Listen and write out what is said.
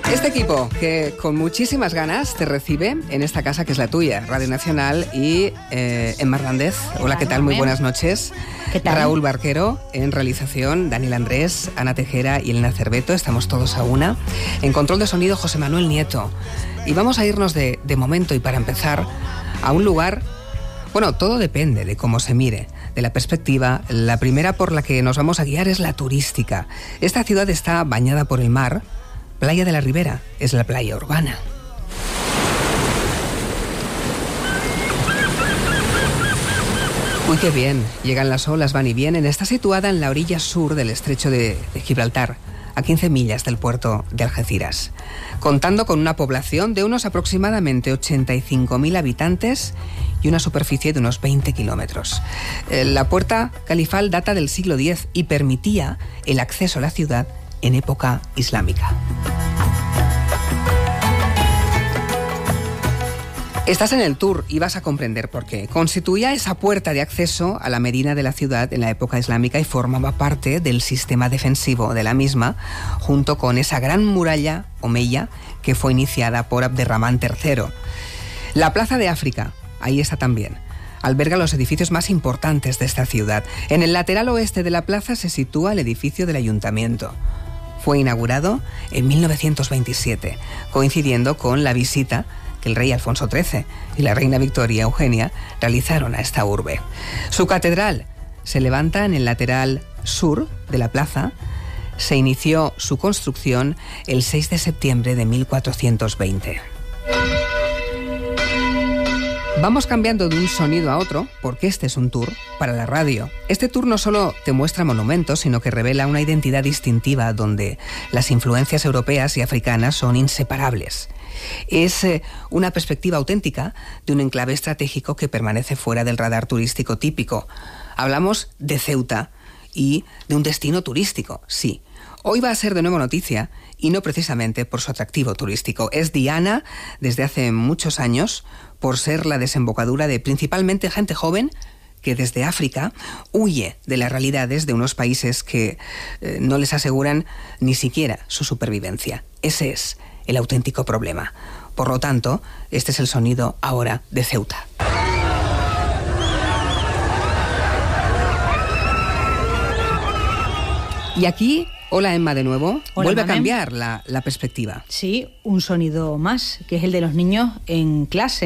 Este equipo que con muchísimas ganas te recibe en esta casa que es la tuya, Radio Nacional, y Emma Hernández. Hola, ¿qué tal? Muy buenas noches. ¿Qué tal? Raúl Barquero en realización, Daniel Andrés, Ana Tejera y Elena Cerveto. Estamos todos a una. En control de sonido, José Manuel Nieto. Y vamos a irnos de momento y para empezar a un lugar... Bueno, todo depende de cómo se mire, de la perspectiva. La primera por la que nos vamos a guiar es la turística. Esta ciudad está bañada por el mar. Playa de la Ribera es la playa urbana. Uy, qué bien. Llegan las olas, van y vienen. Está situada en la orilla sur del estrecho de Gibraltar, a 15 millas del puerto de Algeciras, contando con una población de unos aproximadamente 85.000 habitantes y una superficie de unos 20 kilómetros. La puerta califal data del siglo X y permitía el acceso a la ciudad en época islámica. Estás en el tour y vas a comprender por qué. Constituía esa puerta de acceso a la medina de la ciudad en la época islámica y formaba parte del sistema defensivo de la misma, junto con esa gran muralla omeya que fue iniciada por Abderramán III. La Plaza de África, ahí está también. Alberga los edificios más importantes de esta ciudad. En el lateral oeste de la plaza se sitúa el edificio del ayuntamiento. Fue inaugurado en 1927, coincidiendo con la visita que el rey Alfonso XIII y la reina Victoria Eugenia realizaron a esta urbe. Su catedral se levanta en el lateral sur de la plaza. Se inició su construcción el 6 de septiembre de 1420. Vamos cambiando de un sonido a otro, porque este es un tour para la radio. Este tour no solo te muestra monumentos, sino que revela una identidad distintiva donde las influencias europeas y africanas son inseparables. Es una perspectiva auténtica de un enclave estratégico que permanece fuera del radar turístico típico. Hablamos de Ceuta y de un destino turístico, sí. Hoy va a ser de nuevo noticia, y no precisamente por su atractivo turístico. Es diana desde hace muchos años por ser la desembocadura de principalmente gente joven que desde África huye de las realidades de unos países que no les aseguran ni siquiera su supervivencia. Ese es el auténtico problema. Por lo tanto, este es el sonido ahora de Ceuta. Y aquí... Hola, Emma, de nuevo. Hola, vuelve Mamen. a cambiar la perspectiva. Sí, un sonido más, que es el de los niños en clase.